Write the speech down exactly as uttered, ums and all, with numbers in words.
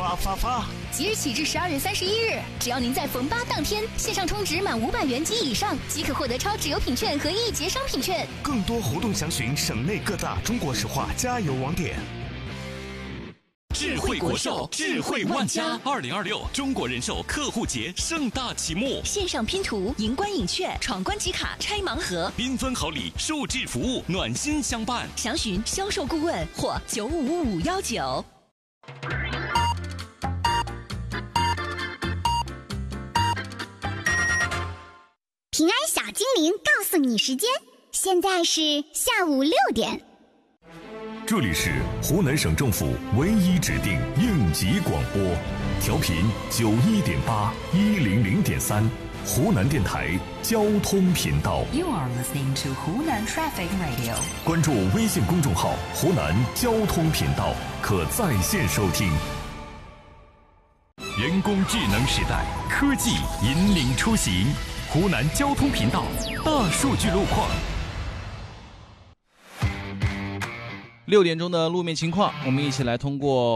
发发发！ 即日起至十二月三十一日，只要您在逢八当天线上充值满五百元及以上，即可获得超值优品券和一节商品券。 更多活动详询省内各大中国石化加油网点。 智慧国寿，智慧万家。二零二六中国人寿客户节盛大启幕， 线上拼图、赢关影券、闯关集卡、拆盲盒， 缤纷好礼，数字服务，暖心相伴。 详询销售顾问或九五五幺九。 平安小精灵告诉你时间，现在是下午六点。 这里是湖南省政府唯一指定应急广播，调频九一点八一零零点三，湖南电台交通频道。 You are listening to 湖南 Traffic Radio。 关注微信公众号“湖南交通频道”，可在线收听。 人工智能时代，科技引领出行。湖南交通频道大数据路况。 六点钟的路面情况，我们一起来通过